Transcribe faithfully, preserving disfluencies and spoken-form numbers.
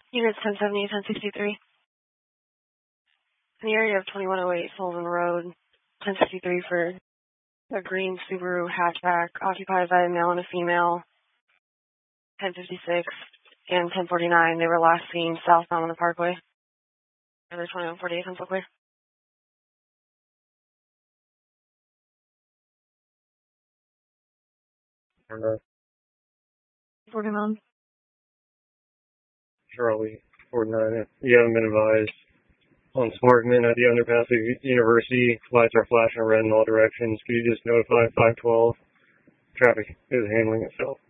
Units ten seventy, ten sixty-three. In the area of twenty-one oh eight Sullivan Road, ten sixty-three for a green Subaru hatchback occupied by a male and a female. ten fifty-six and ten forty-nine, they were last seen southbound on the Parkway. Other twenty-one forty-eight on Parkway. forty-nine. Charlie, forty-nine. You haven't been advised on Sparkman at the underpass of University. Lights are flashing red in all directions. Could you just notify five twelve? Traffic is handling itself.